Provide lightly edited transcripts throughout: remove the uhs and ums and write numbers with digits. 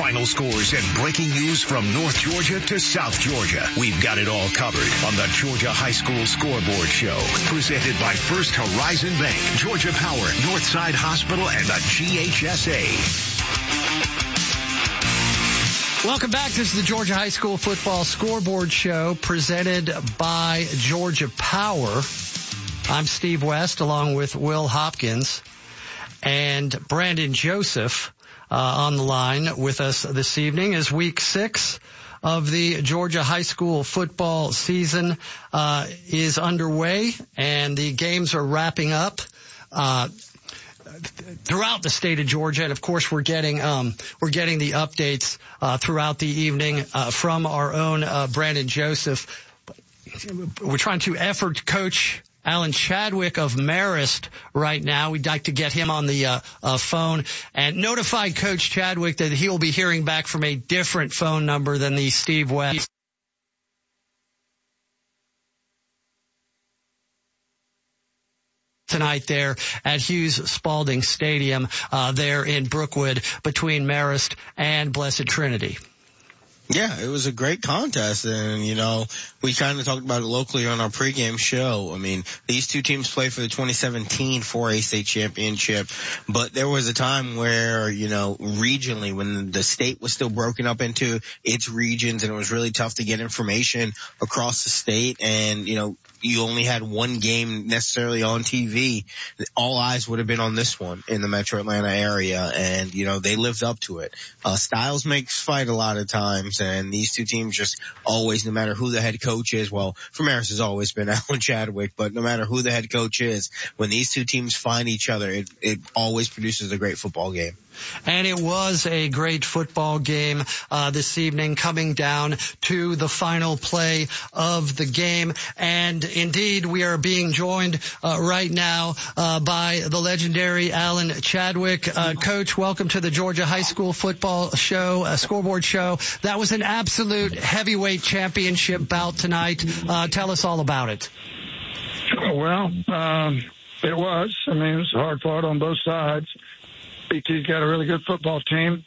final scores and breaking news from North Georgia to South Georgia. We've got it all covered on the Georgia High School Scoreboard Show, presented by First Horizon Bank, Georgia Power, Northside Hospital, and the GHSA. Welcome back. This is the Georgia High School Football Scoreboard Show, presented by Georgia Power. I'm Steve West, along with Will Hopkins and Brandon Joseph on the line with us this evening as week 6 of the Georgia High School football season is underway, and the games are wrapping up throughout the state of Georgia. And of course, we're getting the updates throughout the evening from our own Brandon Joseph. We're trying to effort coach Alan Chadwick of Marist right now. We'd like to get him on the phone and notify Coach Chadwick that he will be hearing back from a different phone number than the Steve West tonight there at Hughes Spalding Stadium there in Brookwood between Marist and Blessed Trinity. Yeah, it was a great contest, and, you know, we kind of talked about it locally on our pregame show. I mean, these two teams played for the 2017 4A state championship, but there was a time where, you know, regionally, when the state was still broken up into its regions, and it was really tough to get information across the state, and, you know, you only had one game necessarily on TV, all eyes would have been on this one in the Metro Atlanta area, and, you know, they lived up to it. Styles makes fight a lot of times, and these two teams just always, no matter who the head coach is, well, for Marist has always been Alan Chadwick, but no matter who the head coach is, when these two teams find each other, it always produces a great football game. And it was a great football game this evening, coming down to the final play of the game. And indeed, we are being joined right now by the legendary Alan Chadwick. Coach, welcome to the Georgia High School Football Show, Scoreboard Show. That was an absolute heavyweight championship bout tonight. Tell us all about it. Well, it was. I mean, it was hard fought on both sides. BT's got a really good football team.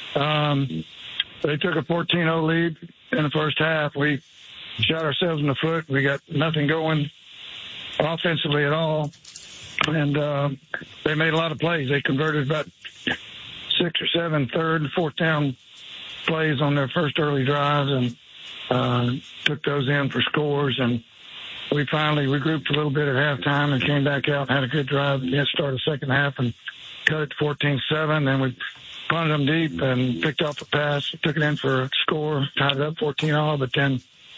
They took a 14-0 lead in the first half. We shot ourselves in the foot. We got nothing going offensively at all. And they made a lot of plays. They converted about 6 or 7 third and fourth down plays on their first early drives and took those in for scores. And we finally regrouped a little bit at halftime and came back out and had a good drive at the start of the second half and cut it to 14-7. Then we punted them deep and picked off a pass, took it in for a score, tied it up 14-all. But then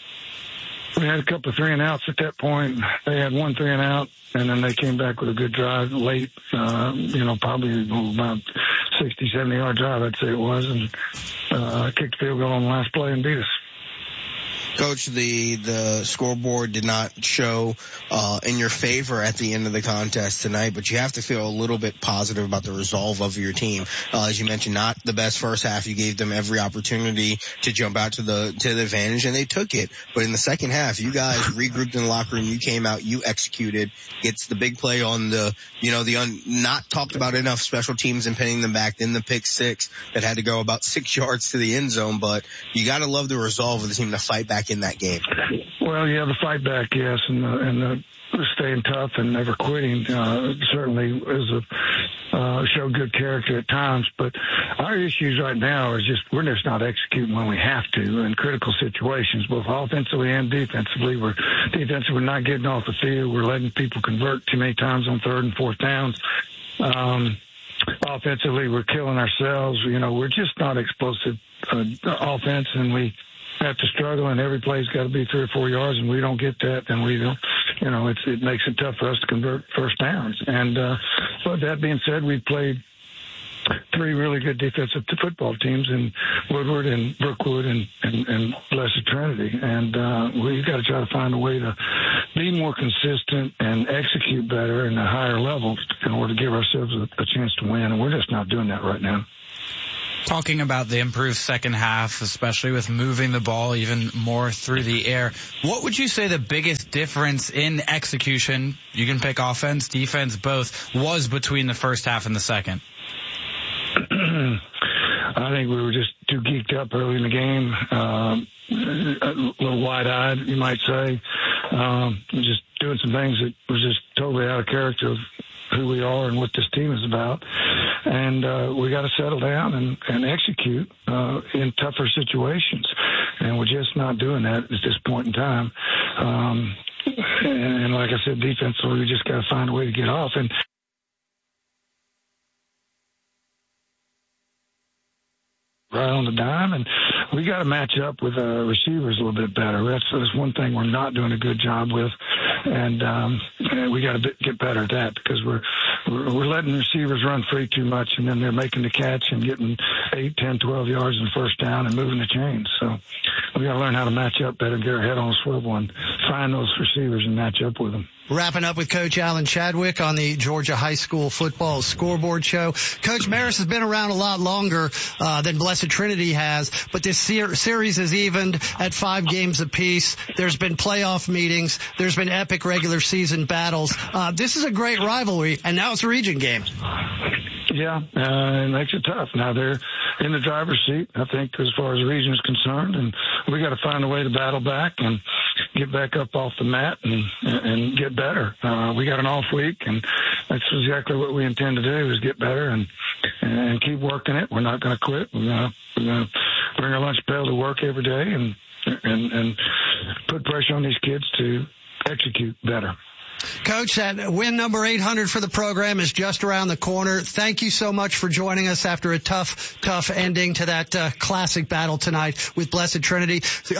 we had a couple of 3-and-outs at that point. They had 1 3-and-out, and then they came back with a good drive late, probably about 60, 70-yard drive, I'd say it was, and kicked the field goal on the last play and beat us. Coach, the scoreboard did not show in your favor at the end of the contest tonight, but you have to feel a little bit positive about the resolve of your team. As you mentioned, not the best first half. You gave them every opportunity to jump out to the advantage, and they took it. But in the second half, you guys regrouped in the locker room. You came out, you executed. It's the big play on the not talked about enough special teams and pinning them back. Then the pick 6 that had to go about 6 yards to the end zone. But you got to love the resolve of the team to fight back in that game. Well, yeah, the fight back, yes, and the staying tough and never quitting certainly is showed good character at times. But our issues right now are we're just not executing when we have to in critical situations, both offensively and defensively. We're not getting off the field. We're letting people convert too many times on third and fourth downs. Offensively, we're killing ourselves. We're just not explosive offense, and we have to struggle, and every play's got to be 3 or 4 yards, and we don't get that, then we don't. It makes it tough for us to convert first downs. And but that being said, we played 3 really good defensive football teams in Woodward and Brookwood and Blessed Trinity, and we've got to try to find a way to be more consistent and execute better in a higher level in order to give ourselves a chance to win, and we're just not doing that right now. Talking about the improved second half, especially with moving the ball even more through the air, what would you say the biggest difference in execution, you can pick offense, defense, both, was between the first half and the second? I think we were just too geeked up early in the game, a little wide-eyed, you might say, just doing some things that was just totally out of character of who we are and what this team is about. And we got to settle down and execute in tougher situations. And we're just not doing that at this point in time. And like I said, defensively, we just got to find a way to get off. And right on the dime, and we got to match up with receivers a little bit better. That's one thing we're not doing a good job with, and we got to get better at that because we're letting receivers run free too much, and then they're making the catch and getting 8, 10, 12 yards in first down and moving the chains. So we got to learn how to match up better, get our head on a swivel, and find those receivers and match up with them. Wrapping up with Coach Alan Chadwick on the Georgia High School Football Scoreboard Show. Coach, Marist has been around a lot longer than Blessed Trinity has, but this series is evened at 5 games apiece. There's been playoff meetings. There's been epic regular season battles. This is a great rivalry, and now it's a region game. Yeah, it makes it tough. Now they're in the driver's seat, I think, as far as the region is concerned, and we got to find a way to battle back and get back up off the mat and get better. We got an off week, and that's exactly what we intend to do is get better and keep working it. We're not going to quit. We're going to bring our lunch pail to work every day and put pressure on these kids to execute better. Coach, that win number 800 for the program is just around the corner. Thank you so much for joining us after a tough ending to that classic battle tonight with Blessed Trinity.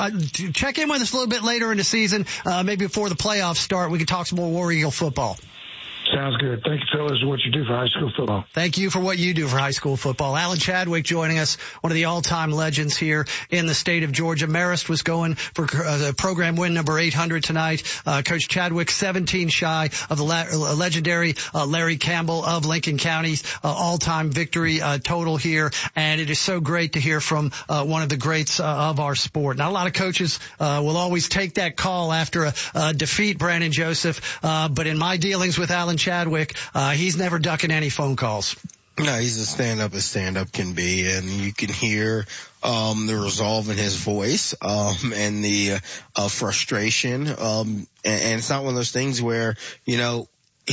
Check in with us a little bit later in the season, maybe before the playoffs start. We can talk some more War Eagle football. Sounds good. Thank you, fellas, for what you do for high school football. Thank you for what you do for high school football. Alan Chadwick joining us, one of the all-time legends here in the state of Georgia. Marist was going for program win number 800 tonight. Coach Chadwick, 17 shy of the legendary Larry Campbell of Lincoln County's all-time victory total here. And it is so great to hear from one of the greats of our sport. Not a lot of coaches will always take that call after a defeat, Brandon Joseph. But in my dealings with Alan Chadwick, he's never ducking any phone calls. No, he's a stand-up as stand-up can be, and you can hear the resolve in his voice and the frustration. And it's not one of those things where, you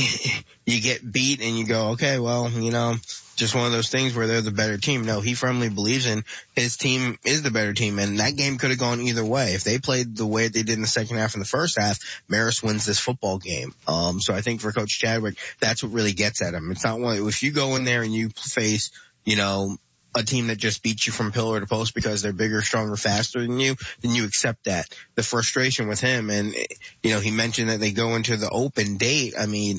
get beat and you go, okay, well, just one of those things where they're the better team. No, he firmly believes in his team is the better team, and that game could have gone either way. If they played the way they did in the second half and the first half, Marist wins this football game. So I think for Coach Chadwick, that's what really gets at him. It's not one, if you go in there and you face, a team that just beats you from pillar to post because they're bigger, stronger, faster than you, then you accept that. The frustration with him, and, he mentioned that they go into the open date. I mean,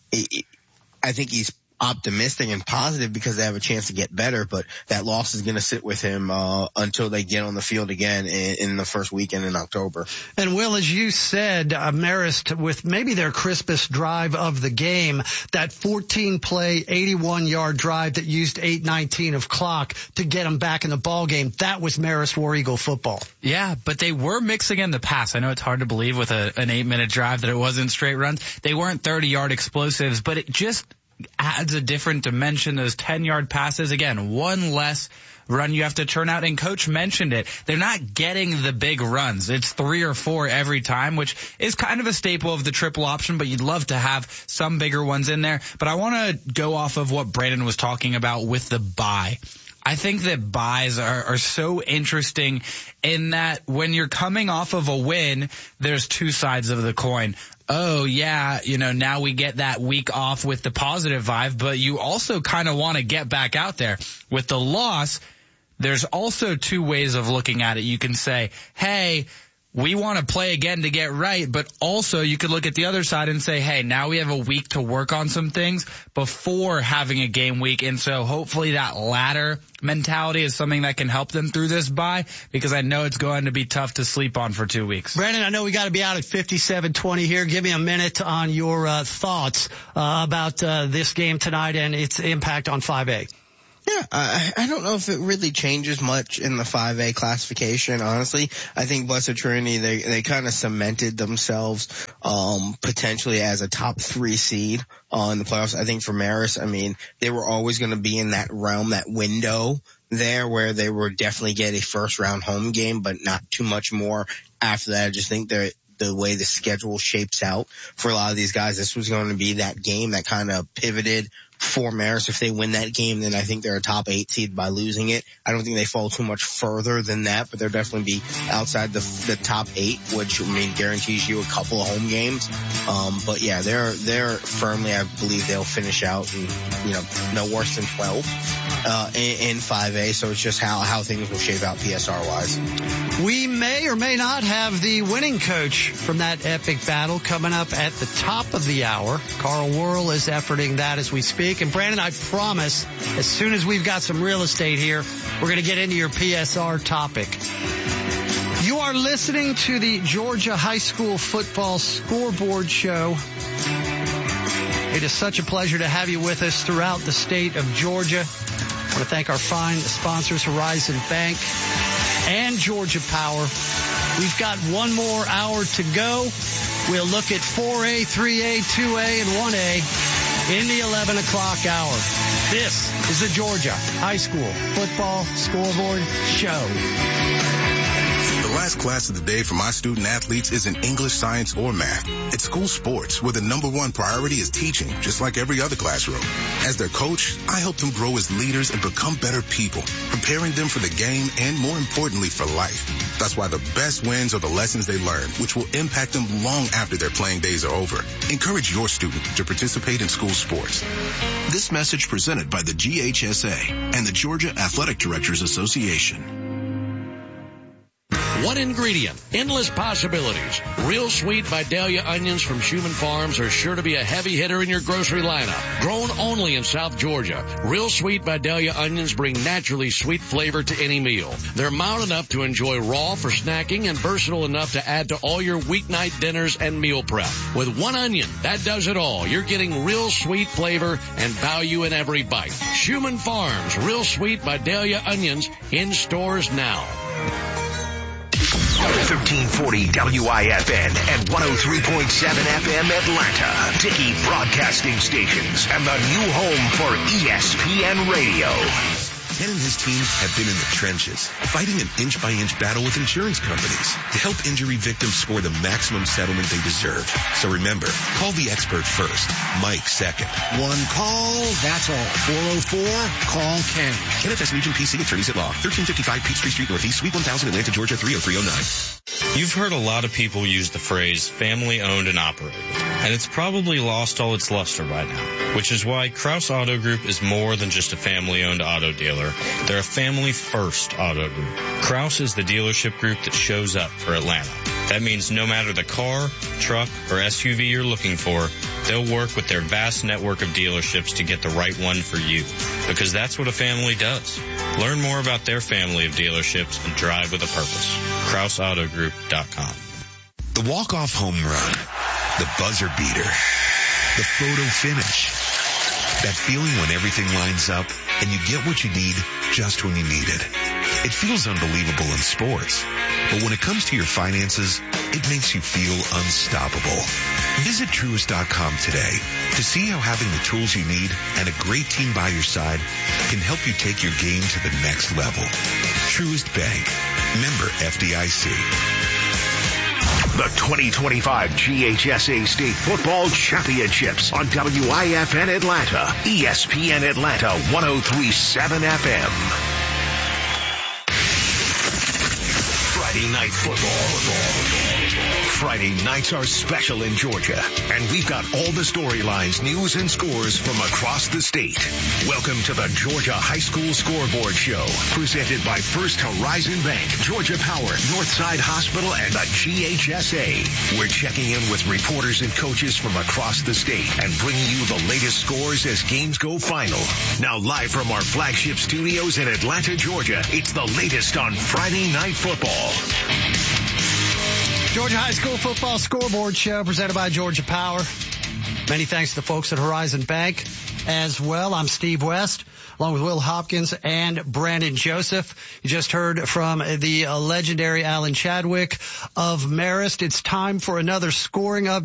I think he's optimistic and positive because they have a chance to get better, but that loss is going to sit with him until they get on the field again in the first weekend in October. And Will, as you said, Marist with maybe their crispest drive of the game, that 14-play, 81-yard drive that used 8:19 of clock to get them back in the ball game. That was Marist War Eagle football. Yeah, but they were mixing in the pass. I know it's hard to believe with an 8-minute drive that it wasn't straight runs. They weren't 30-yard explosives, but it just adds a different dimension. Those 10-yard passes, again, one less run you have to turn out. And Coach mentioned it. They're not getting the big runs. It's 3 or 4 every time, which is kind of a staple of the triple option, but you'd love to have some bigger ones in there. But I want to go off of what Brandon was talking about with the bye. I think that buys are so interesting in that when you're coming off of a win, there's two sides of the coin. Oh, yeah, now we get that week off with the positive vibe, but you also kind of want to get back out there. With the loss, there's also 2 ways of looking at it. You can say, hey, we want to play again to get right, but also you could look at the other side and say, hey, now we have a week to work on some things before having a game week. And so hopefully that latter mentality is something that can help them through this bye, because I know it's going to be tough to sleep on for 2 weeks. Brandon, I know we got to be out at 57:20 here. Give me a minute on your thoughts about this game tonight and its impact on 5A. Yeah, I don't know if it really changes much in the 5A classification, honestly. I think Blessed Trinity, they kind of cemented themselves, potentially as a top 3 seed in the playoffs. I think for Marist, they were always going to be in that realm, that window there where they would definitely get a first round home game, but not too much more after that. I just think the way the schedule shapes out for a lot of these guys, this was going to be that game that kind of pivoted for Marist. If they win that game, then I think they're a top 8 seed by losing it. I don't think they fall too much further than that, but they'll definitely be outside the top 8, which, I mean, guarantees you a couple of home games. But yeah, they're firmly, I believe they'll finish out in, no worse than 12, in 5A. So it's just how things will shape out PSR wise. We may or may not have the winning coach from that epic battle coming up at the top of the hour. Carl Whirl is efforting that as we speak. And Brandon, I promise, as soon as we've got some real estate here, we're going to get into your PSR topic. You are listening to the Georgia High School Football Scoreboard Show. It is such a pleasure to have you with us throughout the state of Georgia. I want to thank our fine sponsors, Horizon Bank and Georgia Power. We've got one more hour to go. We'll look at 4A, 3A, 2A, and 1A in the 11 o'clock hour. This is the Georgia High School Football Scoreboard Show. The last class of the day for my student athletes isn't English, science, or math. It's school sports, where the number one priority is teaching, just like every other classroom. As their coach, I help them grow as leaders and become better people, preparing them for the game and, more importantly, for life. That's why the best wins are the lessons they learn, which will impact them long after their playing days are over. Encourage your student to participate in school sports. This message presented by the GHSA and the Georgia Athletic Directors Association. One ingredient, endless possibilities. Real Sweet Vidalia onions from Schumann Farms are sure to be a heavy hitter in your grocery lineup. Grown only in South Georgia, Real Sweet Vidalia onions bring naturally sweet flavor to any meal. They're mild enough to enjoy raw for snacking and versatile enough to add to all your weeknight dinners and meal prep. With one onion, that does it all. You're getting real sweet flavor and value in every bite. Schumann Farms Real Sweet Vidalia onions in stores now. 1340 WIFN and 103.7 FM Atlanta. Dickey Broadcasting Stations and the new home for ESPN Radio. Ken and his team have been in the trenches, fighting an inch-by-inch battle with insurance companies to help injury victims score the maximum settlement they deserve. So remember, call the expert first, Mike second. One call, that's all. 404-CALL-KEN. Kenneth S. Nugent, PC, Attorneys at Law. 1355 Peachtree Street Northeast, Suite 1000, Atlanta, Georgia, 30309. You've heard a lot of people use the phrase family-owned and operated, and it's probably lost all its luster by now, which is why Kraus Auto Group is more than just a family-owned auto dealer. They're a family-first auto group. Kraus is the dealership group that shows up for Atlanta. That means no matter the car, truck, or SUV you're looking for, they'll work with their vast network of dealerships to get the right one for you, because that's what a family does. Learn more about their family of dealerships and drive with a purpose. KrausAutoGroup.com. The walk-off home run, the buzzer beater, the photo finish. That feeling when everything lines up and you get what you need just when you need it. It feels unbelievable in sports, but when it comes to your finances, it makes you feel unstoppable. Visit Truist.com today to see how having the tools you need and a great team by your side can help you take your game to the next level. Truist Bank. Member FDIC. The 2025 GHSA State Football Championships on WIFN Atlanta, ESPN Atlanta 103.7 FM. Friday night football. Friday nights are special in Georgia, and we've got all the storylines, news, and scores from across the state. Welcome to the Georgia High School Scoreboard Show, presented by First Horizon Bank, Georgia Power, Northside Hospital, and the GHSA. We're checking in with reporters and coaches from across the state and bringing you the latest scores as games go final. Now live from our flagship studios in Atlanta, Georgia, it's the latest on Friday Night Football. Georgia High School Football Scoreboard Show presented by Georgia Power. Many thanks to the folks at Horizon Bank as well. I'm Steve West, along with Will Hopkins and Brandon Joseph. You just heard from the legendary Alan Chadwick of Marist. It's time for another scoring update.